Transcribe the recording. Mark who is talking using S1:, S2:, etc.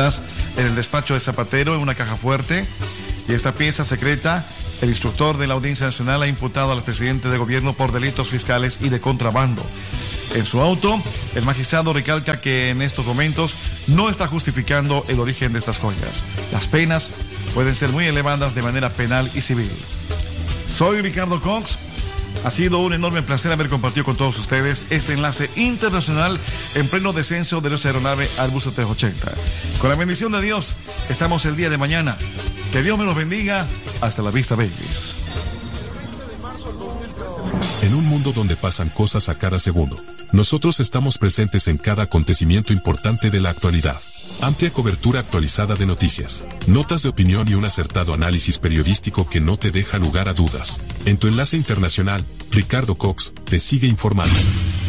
S1: encontradas en el despacho de Zapatero en una caja fuerte. Y esta pieza secreta, el instructor de la Audiencia Nacional ha imputado al presidente de gobierno por delitos fiscales y de contrabando. En su auto, el magistrado recalca que en estos momentos no está justificando el origen de estas joyas. Las penas pueden ser muy elevadas de manera penal y civil. Soy Ricardo Cox. Ha sido un enorme placer haber compartido con todos ustedes este enlace internacional en pleno descenso de nuestra aeronave Airbus A380. Con la bendición de Dios, estamos el día de mañana. Que Dios me los bendiga. Hasta la vista, babies.
S2: En un mundo donde pasan cosas a cada segundo, nosotros estamos presentes en cada acontecimiento importante de la actualidad. Amplia cobertura actualizada de noticias, notas de opinión y un acertado análisis periodístico que no te deja lugar a dudas. En tu enlace internacional, Ricardo Cox te sigue informando.